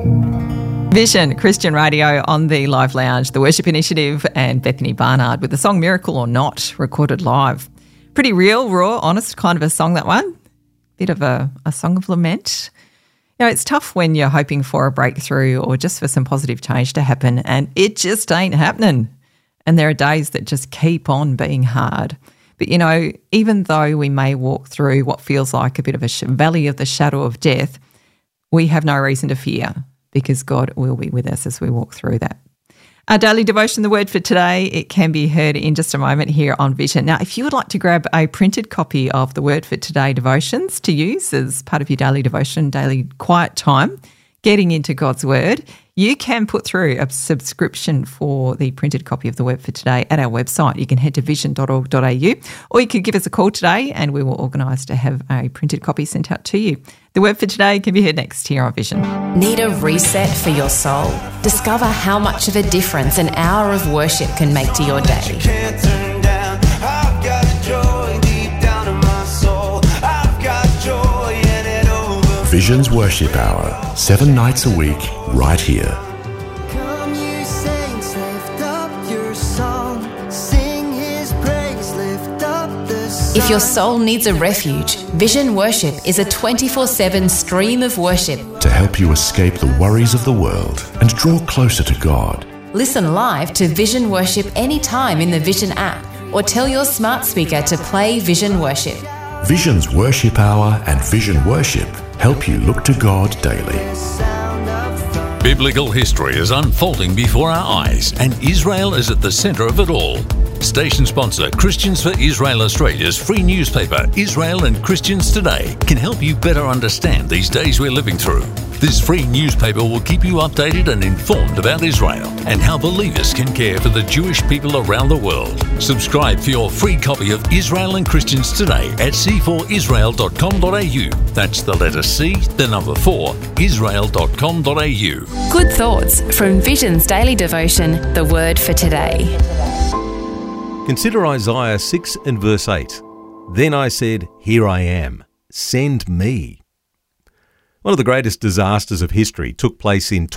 Vision Christian Radio on the Live Lounge, the Worship Initiative, and Bethany Barnard with the song Miracle or Not, recorded live. Pretty real, raw, honest kind of a song, that one. Bit of a song of lament. You know, it's tough when you're hoping for a breakthrough or just for some positive change to happen, and it just ain't happening. And there are days that just keep on being hard. But, you know, even though we may walk through what feels like a bit of a valley of the shadow of death, we have no reason to fear, because God will be with us as we walk through that. Our daily devotion, the word for today, it can be heard in just a moment here on Vision. Now, if you would like to grab a printed copy of the word for today devotions to use as part of your daily devotion, daily quiet time, getting into God's word, you can put through a subscription for the printed copy of the word for today at our website. You can head to vision.org.au, or you could give us a call today and we will organise to have a printed copy sent out to you. The word for today can be heard next here on Vision. Need a reset for your soul? Discover how much of a difference an hour of worship can make to your day. Vision's Worship Hour, 7 nights a week, right here. Come you saints, lift up your song, sing his praise, lift up the song. If your soul needs a refuge, Vision Worship is a 24/7 stream of worship. To help you escape the worries of the world and draw closer to God. Listen live to Vision Worship anytime in the Vision app, or tell your smart speaker to play Vision Worship. Vision's Worship Hour and Vision Worship help you look to God daily. Biblical history is unfolding before our eyes, and Israel is at the centre of it all. Station sponsor Christians for Israel Australia's free newspaper, Israel and Christians Today, can help you better understand these days we're living through. This free newspaper will keep you updated and informed about Israel and how believers can care for the Jewish people around the world. Subscribe for your free copy of Israel and Christians Today at c4israel.com.au. That's the letter C, the number 4, israel.com.au. Good thoughts from Vision's daily devotion, the word for today. Consider Isaiah 6 and verse 8. Then I said, Here I am, send me. One of the greatest disasters of history took place in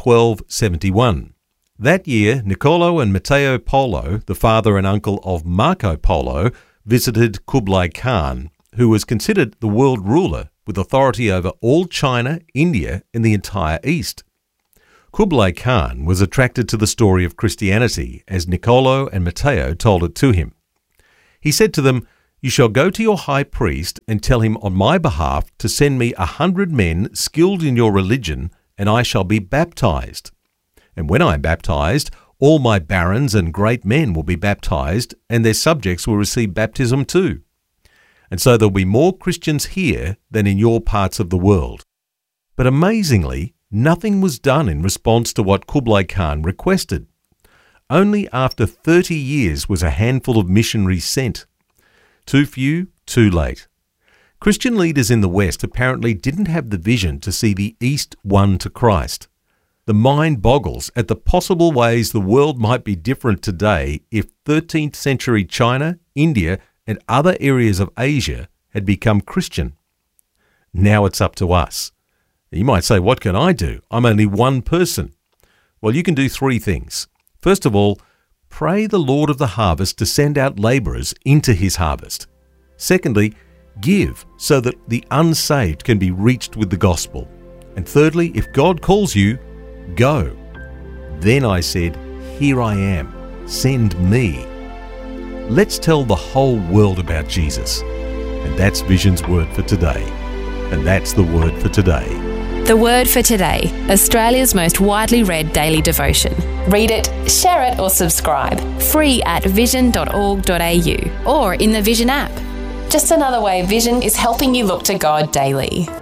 1271. That year, Niccolo and Matteo Polo, the father and uncle of Marco Polo, visited Kublai Khan, who was considered the world ruler with authority over all China, India, and the entire East. Kublai Khan was attracted to the story of Christianity as Niccolo and Matteo told it to him. He said to them, You shall go to your high priest and tell him on my behalf to send me 100 men skilled in your religion, and I shall be baptized. And when I am baptized, all my barons and great men will be baptized, and their subjects will receive baptism too. And so there will be more Christians here than in your parts of the world. But amazingly, nothing was done in response to what Kublai Khan requested. Only after 30 years was a handful of missionaries sent. Too few, too late. Christian leaders in the West apparently didn't have the vision to see the East won to Christ. The mind boggles at the possible ways the world might be different today if 13th century China, India, and other areas of Asia had become Christian. Now it's up to us. You might say, what can I do? I'm only one person. Well, you can do 3 things. First of all, pray the Lord of the harvest to send out labourers into his harvest. Secondly, give so that the unsaved can be reached with the gospel. And thirdly, if God calls you, go. Then I said, Here I am, send me. Let's tell the whole world about Jesus. And that's Vision's word for today. And that's the word for today. The word for today, Australia's most widely read daily devotion. Read it, share it, or subscribe. Free at vision.org.au or in the Vision app. Just another way Vision is helping you look to God daily.